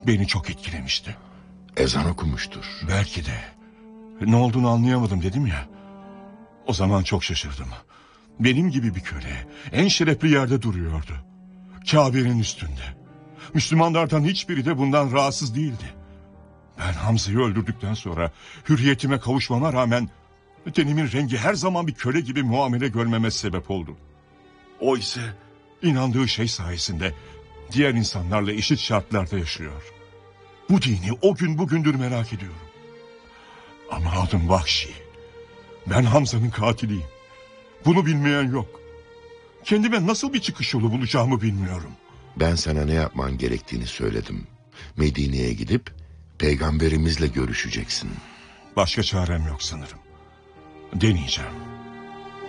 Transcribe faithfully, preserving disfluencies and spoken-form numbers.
beni çok etkilemişti. Ezan okumuştur. Belki de. Ne olduğunu anlayamadım dedim ya. O zaman çok şaşırdım. Benim gibi bir köle en şerefli yerde duruyordu. Kabe'nin üstünde. Müslümanlardan hiçbiri de bundan rahatsız değildi. Ben Hamza'yı öldürdükten sonra hürriyetime kavuşmama rağmen tenimin rengi her zaman bir köle gibi muamele görmeme sebep oldu. O ise inandığı şey sayesinde diğer insanlarla eşit şartlarda yaşıyor. Bu dini o gün bugündür merak ediyorum. Ama adım Vahşi. Ben Hamza'nın katiliyim. Bunu bilmeyen yok. Kendime nasıl bir çıkış yolu bulacağımı bilmiyorum. Ben sana ne yapman gerektiğini söyledim. Medine'ye gidip peygamberimizle görüşeceksin. Başka çarem yok sanırım. Deneyeceğim.